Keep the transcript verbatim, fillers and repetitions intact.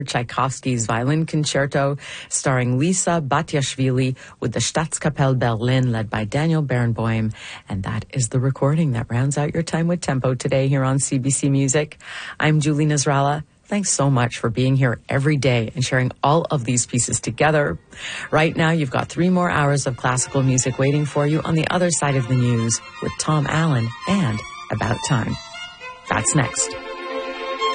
Tchaikovsky's Violin Concerto, starring Lisa Batiashvili with the Staatskapelle Berlin, led by Daniel Barenboim. And that is the recording that rounds out your time with Tempo today here on C B C Music. I'm Julie Nasrallah. Thanks so much for being here every day and sharing all of these pieces together. Right now, you've got three more hours of classical music waiting for you on the other side of the news with Tom Allen and About Time. That's next.